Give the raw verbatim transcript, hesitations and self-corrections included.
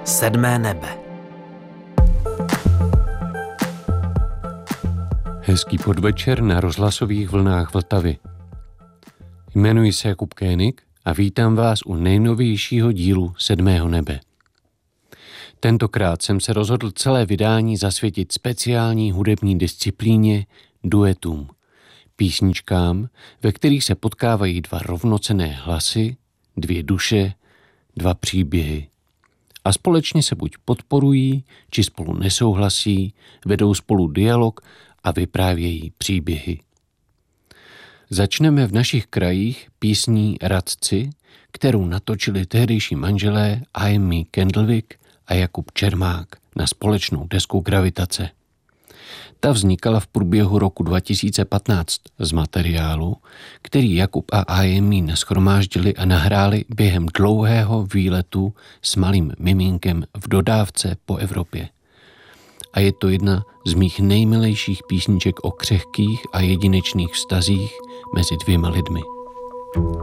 Sedmé nebe. Hezký podvečer na rozhlasových vlnách Vltavy. Jmenuji se Jakub Kénik a vítám vás u nejnovějšího dílu Sedmého nebe. Tentokrát jsem se rozhodl celé vydání zasvětit speciální hudební disciplíně duetům, písničkám, ve kterých se potkávají dva rovnocenné hlasy, dvě duše, dva příběhy. A společně se buď podporují, či spolu nesouhlasí, vedou spolu dialog a vyprávějí příběhy. Začneme v našich krajích písní Radci, kterou natočili tehdejší manželé Amy Kendlwick a Jakub Čermák na společnou desku Gravitace. Ta vznikala v průběhu roku dva tisíce patnáct z materiálu, který Jakub a Amy nashromáždili a nahráli během dlouhého výletu s malým miminkem v dodávce po Evropě. A je to jedna z mých nejmilejších písniček o křehkých a jedinečných vztazích mezi dvěma lidmi.